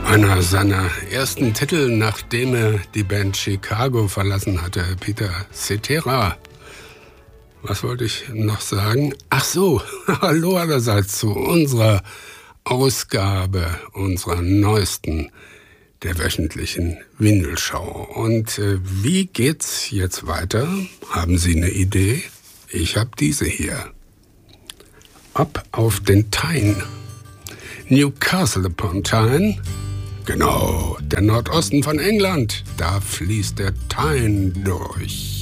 Einer seiner ersten Titel, nachdem er die Band Chicago verlassen hatte, Peter Cetera. Was wollte ich noch sagen? Ach so, hallo allerseits zu unserer Ausgabe, unserer neuesten, der wöchentlichen Windelschau. Und wie geht's jetzt weiter? Haben Sie eine Idee? Ich habe diese hier. Ab auf den Tyne. Newcastle upon Tyne. Genau, der Nordosten von England. Da fließt der Tyne durch.